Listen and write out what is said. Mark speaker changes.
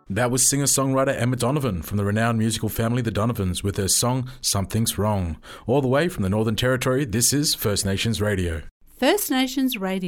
Speaker 1: That was singer-songwriter Emma Donovan from the renowned musical family The Donovans with her song Something's Wrong. All the way from the Northern Territory, this is First Nations Radio.
Speaker 2: First Nations Radio.